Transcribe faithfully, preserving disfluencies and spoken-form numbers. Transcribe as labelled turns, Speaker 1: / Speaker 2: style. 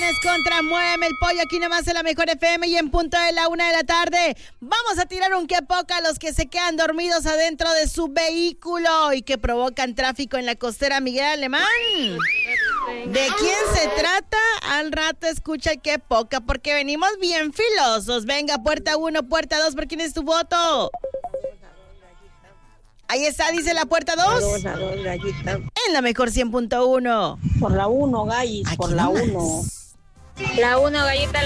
Speaker 1: Titanes contra Muéveme el Pollo, aquí nomás en la Mejor F M y en punto de la una de la tarde. Vamos a tirar un que poca a los que se quedan dormidos adentro de su vehículo y que provocan tráfico en la costera Miguel Alemán. ¿De quién se trata? Al rato escucha el que poca porque venimos bien filosos. Venga, puerta uno, puerta dos, ¿por quién es tu voto? Ahí está, dice la puerta dos. En la Mejor cien punto uno.
Speaker 2: Por la uno, Gallis, por la uno.
Speaker 3: La uno, gallita.